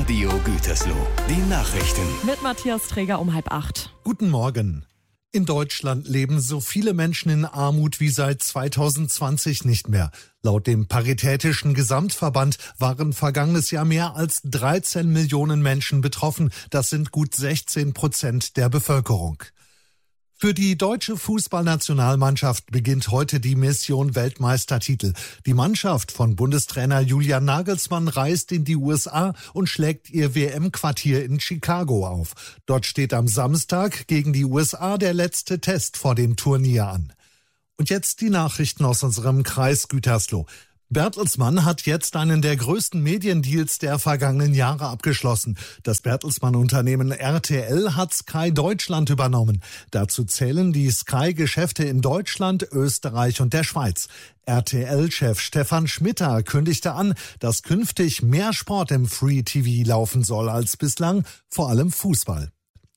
Radio Gütersloh. Die Nachrichten. Mit Matthias Träger um 7:30. Guten Morgen. In Deutschland leben so viele Menschen in Armut wie seit 2020 nicht mehr. Laut dem Paritätischen Gesamtverband waren vergangenes Jahr mehr als 13 Millionen Menschen betroffen. Das sind gut 16% der Bevölkerung. Für die deutsche Fußballnationalmannschaft beginnt heute die Mission Weltmeistertitel. Die Mannschaft von Bundestrainer Julian Nagelsmann reist in die USA und schlägt ihr WM-Quartier in Chicago auf. Dort steht am Samstag gegen die USA der letzte Test vor dem Turnier an. Und jetzt die Nachrichten aus unserem Kreis Gütersloh. Bertelsmann hat jetzt einen der größten Mediendeals der vergangenen Jahre abgeschlossen. Das Bertelsmann-Unternehmen RTL hat Sky Deutschland übernommen. Dazu zählen die Sky-Geschäfte in Deutschland, Österreich und der Schweiz. RTL-Chef Stefan Schmitter kündigte an, dass künftig mehr Sport im Free-TV laufen soll als bislang, vor allem Fußball.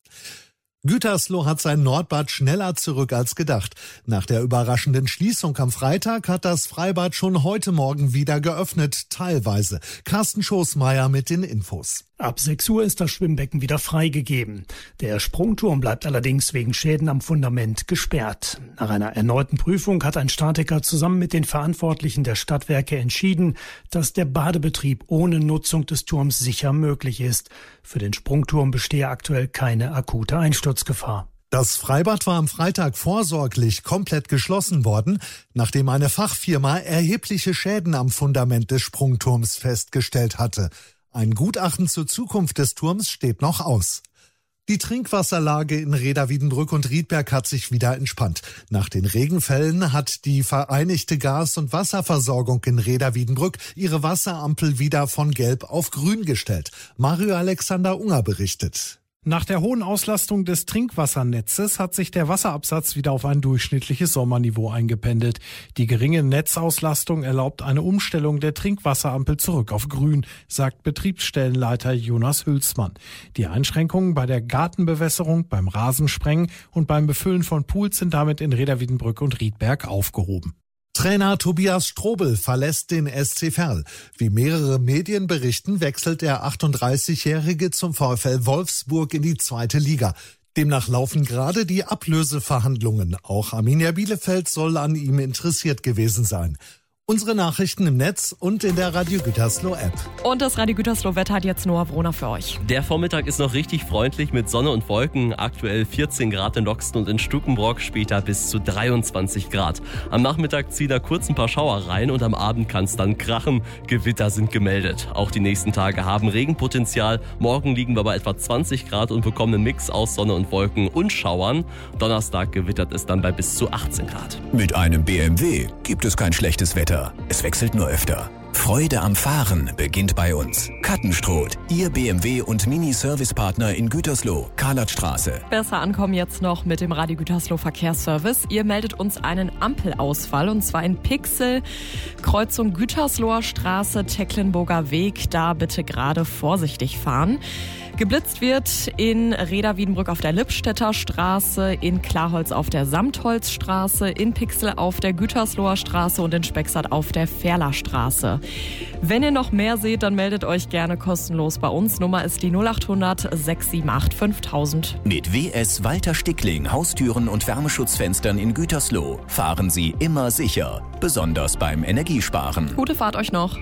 Gütersloh hat sein Nordbad schneller zurück als gedacht. Nach der überraschenden Schließung am Freitag hat das Freibad schon heute Morgen wieder geöffnet, teilweise. Carsten Schoßmeier mit den Infos. Ab 6 Uhr ist das Schwimmbecken wieder freigegeben. Der Sprungturm bleibt allerdings wegen Schäden am Fundament gesperrt. Nach einer erneuten Prüfung hat ein Statiker zusammen mit den Verantwortlichen der Stadtwerke entschieden, dass der Badebetrieb ohne Nutzung des Turms sicher möglich ist. Für den Sprungturm bestehe aktuell keine akute Einsturzgefahr. Das Freibad war am Freitag vorsorglich komplett geschlossen worden, nachdem eine Fachfirma erhebliche Schäden am Fundament des Sprungturms festgestellt hatte. Ein Gutachten zur Zukunft des Turms steht noch aus. Die Trinkwasserlage in Reda-Wiedenbrück und Riedberg hat sich wieder entspannt. Nach den Regenfällen hat die Vereinigte Gas- und Wasserversorgung in Reda-Wiedenbrück ihre Wasserampel wieder von gelb auf grün gestellt. Mario Alexander Unger berichtet. Nach der hohen Auslastung des Trinkwassernetzes hat sich der Wasserabsatz wieder auf ein durchschnittliches Sommerniveau eingependelt. Die geringe Netzauslastung erlaubt eine Umstellung der Trinkwasserampel zurück auf grün, sagt Betriebsstellenleiter Jonas Hülsmann. Die Einschränkungen bei der Gartenbewässerung, beim Rasensprengen und beim Befüllen von Pools sind damit in Reda-Wiedenbrück und Riedberg aufgehoben. Trainer Tobias Strobel verlässt den SC Verl. Wie mehrere Medien berichten, wechselt der 38-Jährige zum VfL Wolfsburg in die 2. Liga. Demnach laufen gerade die Ablöseverhandlungen. Auch Arminia Bielefeld soll an ihm interessiert gewesen sein. Unsere Nachrichten im Netz und in der Radio Gütersloh App. Und das Radio Gütersloh Wetter hat jetzt Noah Broner für euch. Der Vormittag ist noch richtig freundlich mit Sonne und Wolken. Aktuell 14 Grad in Loxten und in Stukenbrock, später bis zu 23 Grad. Am Nachmittag ziehen da kurz ein paar Schauer rein und am Abend kann es dann krachen. Gewitter sind gemeldet. Auch die nächsten Tage haben Regenpotenzial. Morgen liegen wir bei etwa 20 Grad und bekommen einen Mix aus Sonne und Wolken und Schauern. Donnerstag gewittert es dann bei bis zu 18 Grad. Mit einem BMW gibt es kein schlechtes Wetter. Es wechselt nur öfter. Freude am Fahren beginnt bei uns. Kattenstroth, Ihr BMW- und Mini-Service-Partner in Gütersloh, Karlatstraße. Besser ankommen jetzt noch mit dem Radio Gütersloh Verkehrsservice. Ihr meldet uns einen Ampelausfall und zwar in Pixel, Kreuzung Gütersloher Straße, Tecklenburger Weg. Da bitte gerade vorsichtig fahren. Geblitzt wird in Reda-Wiedenbrück auf der Lippstädter Straße, in Klarholz auf der Samtholzstraße, in Pixel auf der Gütersloher Straße und in Spexart auf der Ferlerstraße. Wenn ihr noch mehr seht, dann meldet euch gerne kostenlos bei uns. Nummer ist die 0800 678 5000. Mit WS Walter Stickling Haustüren und Wärmeschutzfenstern in Gütersloh fahren Sie immer sicher, besonders beim Energiesparen. Gute Fahrt euch noch.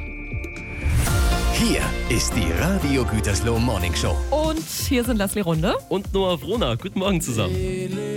Hier ist die Radio Gütersloh Morning Show. Und hier sind Leslie Runde Und Noah Broner. Guten Morgen zusammen.